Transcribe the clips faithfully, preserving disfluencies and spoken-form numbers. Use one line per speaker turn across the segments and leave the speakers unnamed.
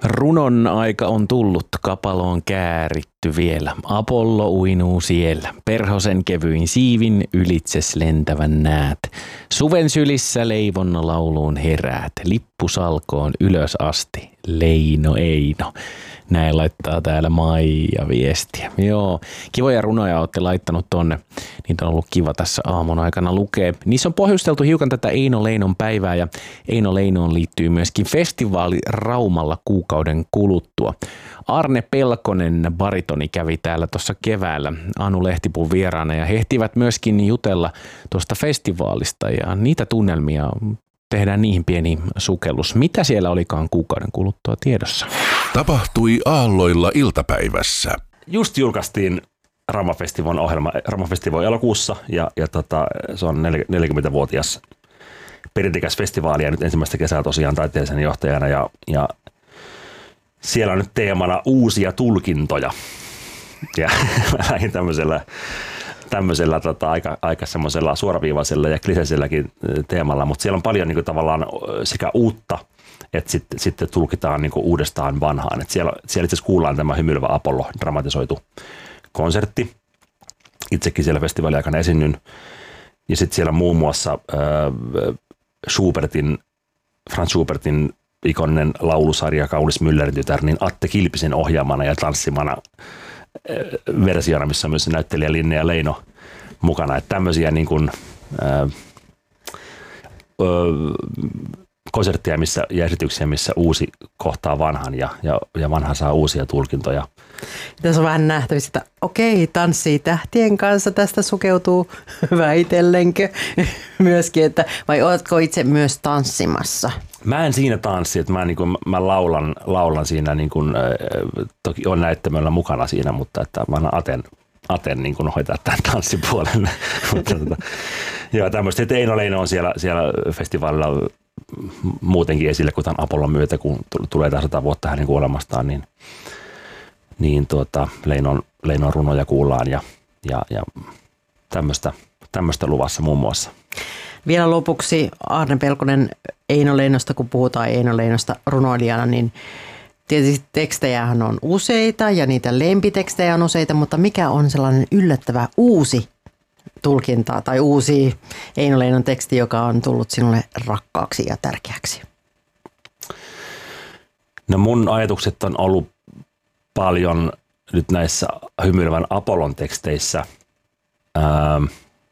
Runon aika on tullut, kapalo on kääritty vielä. Apollo uinuu siellä, perhosen kevyin siivin ylitses lentävän näät. Suven sylissä leivon lauluun heräät, lippusalkoon ylös asti, Leino Eino. Näin laittaa täällä Maija viestiä. Joo, kivoja runoja olette laittanut tonne. Niitä on ollut kiva tässä aamun aikana lukea. Niissä on pohjusteltu hiukan tätä Eino Leinon päivää ja Eino Leinoon liittyy myöskin festivaali Raumalla kuukauden kuluttua. Arne Pelkonen, baritoni, kävi täällä tuossa keväällä Anu Lehtipun vieraana ja he ehtivät myöskin jutella tuosta festivaalista ja niitä tunnelmia tehdään niihin pieni sukellus. Mitä siellä olikaan kuukauden kuluttua tiedossa?
Tapahtui Aalloilla iltapäivässä.
Just julkaistiin Rauma-festivon ohjelma Rauma-festivon elokuussa ja, ja tota, se on neljäkymmenvuotias perintekäs festivaali ja nyt ensimmäistä kesää tosiaan taiteellisen johtajana ja, ja siellä on nyt teemana uusia tulkintoja ja lähdin tämmöisellä tämmöisellä tota, aika, aika semmoisella suoraviivaisella ja kliseiselläkin teemalla, mutta siellä on paljon niin kuin, tavallaan sekä uutta, että sitten sit tulkitaan niin kuin, uudestaan vanhaan. Et siellä, siellä itse asiassa kuullaan tämä Hymyilevä Apollo dramatisoitu konsertti. Itsekin siellä festivaalin aikana esinnyn. Ja sitten siellä muun muassa äh, Schubertin, Franz Schubertin ikoninen laulusarja Kaunis Müllerin tytär, niin Atte Kilpisen ohjaamana ja tanssimana versiona, missä on myös näyttelijä Linne ja Leino mukana. Että tämmöisiä niin kuin, ää, ö, konsertteja missä, ja esityksiä, missä uusi kohtaa vanhan ja, ja, ja vanha saa uusia tulkintoja.
Tässä on vähän nähtävissä, että okei, tanssii tähtien kanssa, tästä sukeutuu väitellenkö myöskin, että vai oletko itse myös tanssimassa?
Mä en siinä tanssi, että mä, niin kuin, mä laulan, laulan siinä, niin kuin, toki on näyttämöllä mukana siinä, mutta että mä annan Aten, Aten niin kuin hoitaa tämän tanssipuolen. mutta, tota, joo, tämmöistä, että Eino Leino on siellä, siellä festivaalilla muutenkin esille, kun tämän Apollon myötä, kun tulee tämä sata vuotta hänen kuolemastaan, niin, niin tuota, Leinon, Leinon runoja kuullaan ja, ja, ja tämmöistä, tämmöistä luvassa muun muassa.
Vielä lopuksi Arne Pelkonen Eino Leinosta, kun puhutaan Eino Leinosta runoilijana, niin tietysti tekstejähän on useita ja niitä lempitekstejä on useita, mutta mikä on sellainen yllättävä uusi tulkinta tai uusi Eino Leinon teksti, joka on tullut sinulle rakkaaksi ja tärkeäksi?
No mun ajatukset on ollut paljon nyt näissä Hymyilevän Apollon teksteissä. Ähm,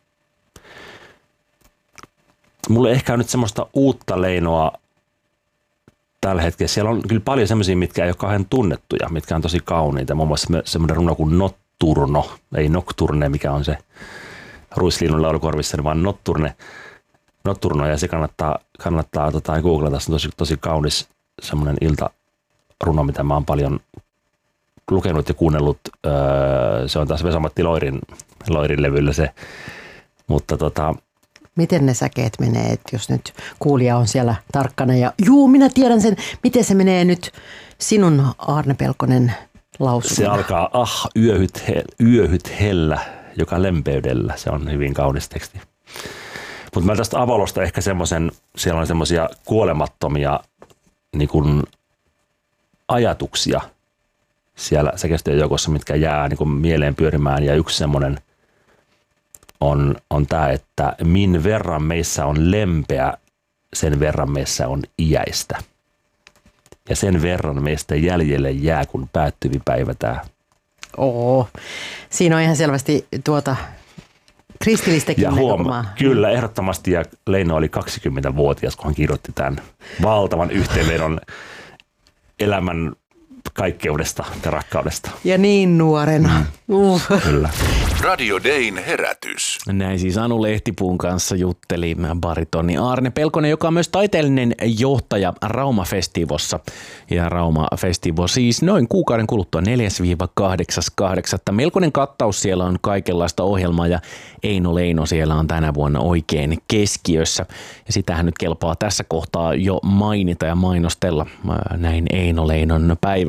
Mulle ehkä on nyt semmoista uutta Leinoa tällä hetkellä. Siellä on kyllä paljon semmoisia, mitkä ei ole kauhean tunnettuja, mitkä on tosi kauniita. Muun muassa semmoinen runo kuin Notturno, ei Nocturne, mikä on se ruislinnun laulukorvissa, vaan Notturne. Notturno, ja se kannattaa, kannattaa tota, googlata. Se on tosi, tosi kaunis semmoinen iltaruno, mitä mä oon paljon lukenut ja kuunnellut. Öö, se on taas Vesa-Matti Loirin, Loirin levyllä se, mutta tota...
Miten ne säkeet menee, että jos nyt kuulija on siellä tarkkana ja juu, minä tiedän sen, miten se menee nyt sinun Arne Pelkonen lausuma?
Se alkaa ah, yöhyt, he, yöhyt hellä, joka lempeydellä. Se on hyvin kaunis teksti. Mutta mä tästä Apollosta ehkä semmoisen, siellä on semmoisia kuolemattomia niin kuin ajatuksia siellä säkeistöjen joukossa, mitkä jää niin kuin mieleen pyörimään, ja yksi semmoinen on, on tämä, että min verran meissä on lempeä, sen verran meissä on iäistä. Ja sen verran meistä jäljelle jää, kun päättyvi päivätään.
Oo, siinä on ihan selvästi tuota kristillistäkin
ja huoma, kyllä, ehdottomasti. Ja Leino oli kaksikymmenvuotias, kun hän kirjoitti tämän valtavan yhteenvedon elämän kaikkeudesta ja rakkaudesta.
Ja niin nuorena.
Mm. Uh. Kyllä.
Radio Dayn herätys.
Näin siis Anu Lehtipuun kanssa jutteli baritoni Arne Pelkonen, joka on myös taiteellinen johtaja Rauma-festivossa. Ja Rauma-festivo siis noin kuukauden kuluttua neljäs kahdeksas kahdeksatta Melkoinen kattaus, siellä on kaikenlaista ohjelmaa ja Eino Leino siellä on tänä vuonna oikein keskiössä. Ja sitähän nyt kelpaa tässä kohtaa jo mainita ja mainostella näin Eino Leinon päivänä.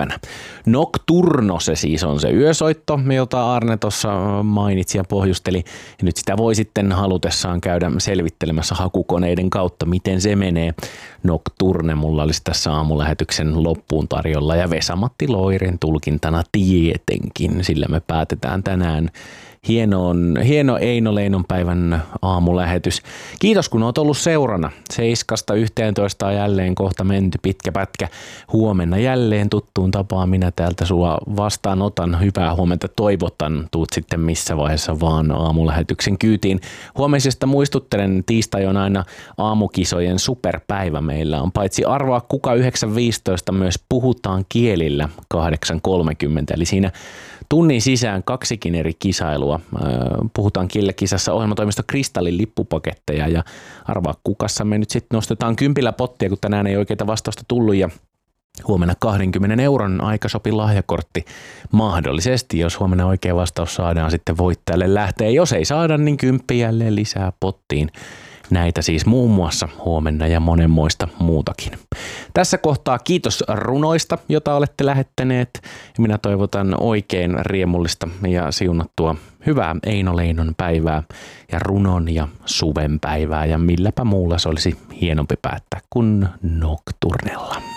päivänä. Nocturno se siis on se yösoitto, jota Arne tuossa mainitsi ja pohjusteli. Ja nyt sitä voi sitten halutessaan käydä selvittelemässä hakukoneiden kautta, miten se menee. Nocturne mulla olisi tässä aamulähetyksen loppuun tarjolla ja Vesa-Matti Loiren tulkintana tietenkin, sillä me päätetään tänään hienoon, hieno Eino Leinon päivän aamulähetys. Kiitos kun oot ollut seurana. Seiskasta yhteentoista on jälleen kohta menty pitkä pätkä. Huomenna jälleen tuttuun tapaan minä täältä sua vastaanotan. Hyvää huomenta toivotan. Tuut sitten missä vaiheessa vaan aamulähetyksen kyytiin. Huomisesta muistuttelen, tiistai on aina aamukisojen superpäivä. Meillä on paitsi arvaa kuka yhdeksän viisitoista myös puhutaan kielillä kahdeksan kolmekymmentä. Eli siinä tunnin sisään kaksikin eri kisailua. Puhutaan kielekisassa ohjelmatoimisto Kristallin lippupaketteja ja arvaa kukassa me nyt sitten nostetaan kympillä pottia, kun tänään ei oikeita vastausta tullut ja huomenna kahdenkymmenen euron aikasopi lahjakortti mahdollisesti, jos huomenna oikea vastaus saadaan sitten voittajalle lähtee. Jos ei saada, niin kymppi jälleen lisää pottiin. Näitä siis muun muassa huomenna ja monenmoista muutakin. Tässä kohtaa kiitos runoista, jota olette lähettäneet. Minä toivotan oikein riemullista ja siunattua hyvää Eino Leinon päivää ja runon ja suven päivää. Ja milläpä muulla se olisi hienompi päättää kuin Nocturnella.